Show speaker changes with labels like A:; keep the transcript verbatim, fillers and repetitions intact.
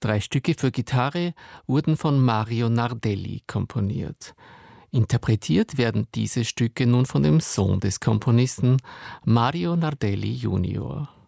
A: Drei Stücke für Gitarre wurden von Mario Nardelli komponiert. Interpretiert werden diese Stücke nun von dem Sohn des Komponisten, Mario Nardelli Junior